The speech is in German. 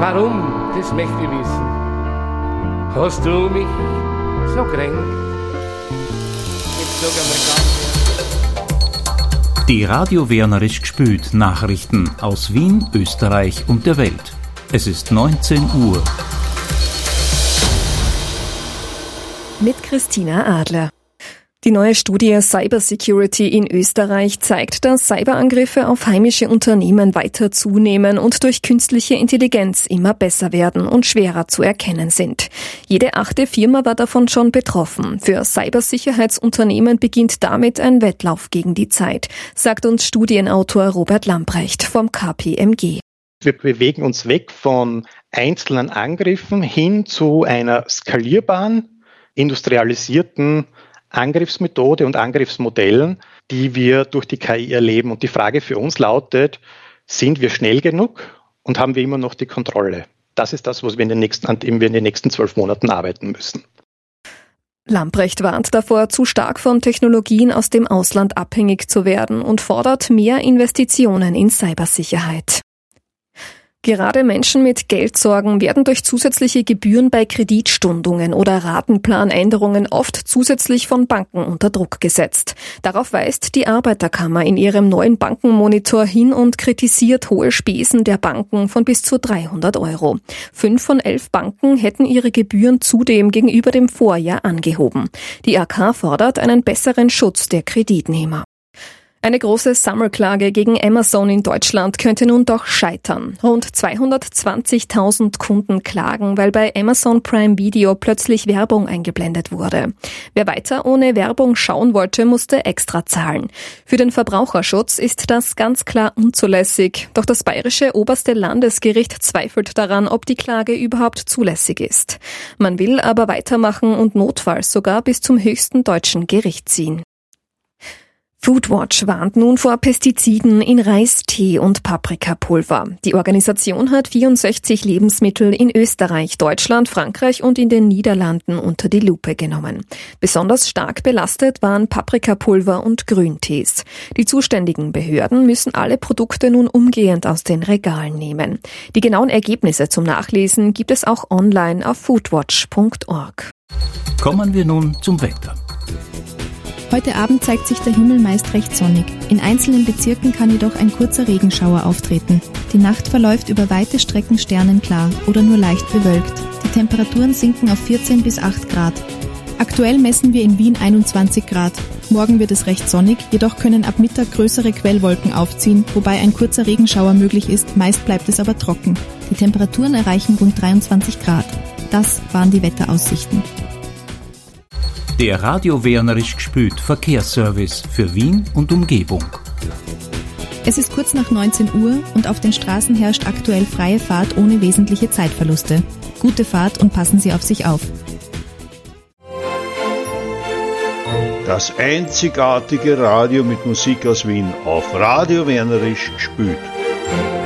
Warum, das möchte ich wissen. Hast du mich so kränkt? Jetzt sag einmal ganz. Die Radio Wernerisch gespült Nachrichten aus Wien, Österreich und der Welt. Es ist 19 Uhr. Mit Christina Adler. Die neue Studie Cybersecurity in Österreich zeigt, dass Cyberangriffe auf heimische Unternehmen weiter zunehmen und durch künstliche Intelligenz immer besser werden und schwerer zu erkennen sind. Jede 8. Firma war davon schon betroffen. Für Cybersicherheitsunternehmen beginnt damit ein Wettlauf gegen die Zeit, sagt uns Studienautor Robert Lamprecht vom KPMG. Wir bewegen uns weg von einzelnen Angriffen hin zu einer skalierbaren, industrialisierten Angriffsmethode und Angriffsmodellen, die wir durch die KI erleben. Und die Frage für uns lautet, sind wir schnell genug und haben wir immer noch die Kontrolle? Das ist das, was wir an dem wir in den nächsten 12 Monaten arbeiten müssen. Lamprecht warnt davor, zu stark von Technologien aus dem Ausland abhängig zu werden und fordert mehr Investitionen in Cybersicherheit. Gerade Menschen mit Geldsorgen werden durch zusätzliche Gebühren bei Kreditstundungen oder Ratenplanänderungen oft zusätzlich von Banken unter Druck gesetzt. Darauf weist die Arbeiterkammer in ihrem neuen Bankenmonitor hin und kritisiert hohe Spesen der Banken von bis zu 300 €. 5 von 11 Banken hätten ihre Gebühren zudem gegenüber dem Vorjahr angehoben. Die AK fordert einen besseren Schutz der Kreditnehmer. Eine große Sammelklage gegen Amazon in Deutschland könnte nun doch scheitern. Rund 220.000 Kunden klagen, weil bei Amazon Prime Video plötzlich Werbung eingeblendet wurde. Wer weiter ohne Werbung schauen wollte, musste extra zahlen. Für den Verbraucherschutz ist das ganz klar unzulässig. Doch das bayerische oberste Landesgericht zweifelt daran, ob die Klage überhaupt zulässig ist. Man will aber weitermachen und notfalls sogar bis zum höchsten deutschen Gericht ziehen. Foodwatch warnt nun vor Pestiziden in Reis, Tee und Paprikapulver. Die Organisation hat 64 Lebensmittel in Österreich, Deutschland, Frankreich und in den Niederlanden unter die Lupe genommen. Besonders stark belastet waren Paprikapulver und Grüntees. Die zuständigen Behörden müssen alle Produkte nun umgehend aus den Regalen nehmen. Die genauen Ergebnisse zum Nachlesen gibt es auch online auf foodwatch.org. Kommen wir nun zum Wetter. Heute Abend zeigt sich der Himmel meist recht sonnig. In einzelnen Bezirken kann jedoch ein kurzer Regenschauer auftreten. Die Nacht verläuft über weite Strecken sternenklar oder nur leicht bewölkt. Die Temperaturen sinken auf 14 bis 8 Grad. Aktuell messen wir in Wien 21 Grad. Morgen wird es recht sonnig, jedoch können ab Mittag größere Quellwolken aufziehen, wobei ein kurzer Regenschauer möglich ist, meist bleibt es aber trocken. Die Temperaturen erreichen rund 23 Grad. Das waren die Wetteraussichten. Der Radio Wernerisch gespült Verkehrsservice für Wien und Umgebung. Es ist kurz nach 19 Uhr und auf den Straßen herrscht aktuell freie Fahrt ohne wesentliche Zeitverluste. Gute Fahrt und passen Sie auf sich auf. Das einzigartige Radio mit Musik aus Wien auf Radio Wernerisch gespült.